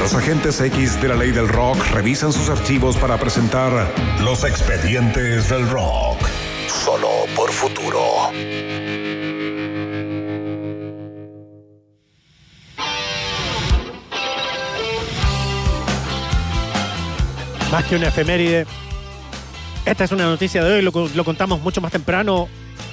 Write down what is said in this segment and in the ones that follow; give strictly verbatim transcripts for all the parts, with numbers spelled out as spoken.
Los agentes X de la ley del rock revisan sus archivos para presentar Los Expedientes del Rock. Solo por Futuro. Más que una efeméride, esta es una noticia de hoy, lo, lo contamos mucho más temprano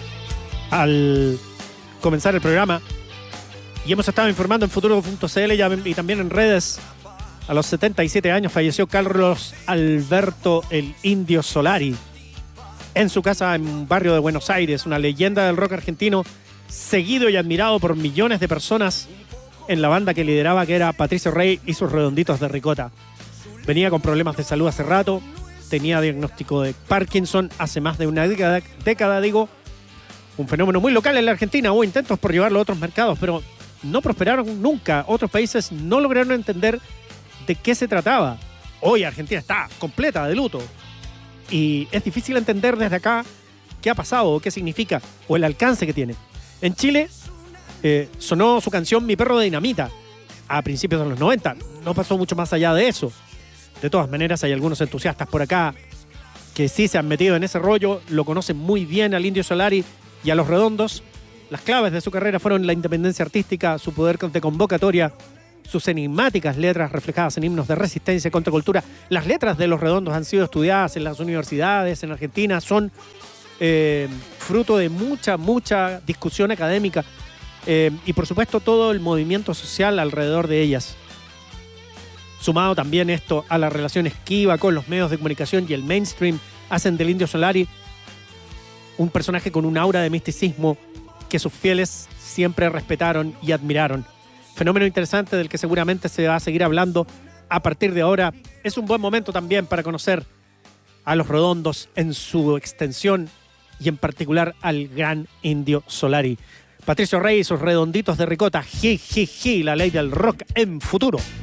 al comenzar el programa. Y hemos estado informando en futuro punto c l y también en redes. A los setenta y siete años falleció Carlos Alberto el Indio Solari en su casa en un barrio de Buenos Aires, una leyenda del rock argentino, seguido y admirado por millones de personas en la banda que lideraba, que era Patricio Rey y sus Redonditos de Ricota. Venía con problemas de salud hace rato, tenía diagnóstico de Parkinson hace más de una década, década digo, un fenómeno muy local en la Argentina. Hubo intentos por llevarlo a otros mercados, pero no prosperaron nunca. Otros países no lograron entender de qué se trataba. Hoy Argentina está completa de luto y es difícil entender desde acá qué ha pasado o qué significa o el alcance que tiene. En Chile eh, sonó su canción Mi Perro de Dinamita a principios de los noventa. No pasó mucho más allá de eso. De todas maneras, hay algunos entusiastas por acá que sí se han metido en ese rollo, lo conocen muy bien al Indio Solari y a Los Redondos. Las claves de su carrera fueron la independencia artística, su poder de convocatoria, sus enigmáticas letras reflejadas en himnos de resistencia y contracultura. Las letras de Los Redondos han sido estudiadas en las universidades, en Argentina, son eh, fruto de mucha, mucha discusión académica eh, y, por supuesto, todo el movimiento social alrededor de ellas. Sumado también esto a la relación esquiva con los medios de comunicación y el mainstream, hacen del Indio Solari un personaje con un aura de misticismo que sus fieles siempre respetaron y admiraron. Fenómeno interesante del que seguramente se va a seguir hablando a partir de ahora. Es un buen momento también para conocer a Los Redondos en su extensión y en particular al gran Indio Solari. Patricio Rey y sus Redonditos de Ricota. Ji, ji, ji, la ley del rock en futuro.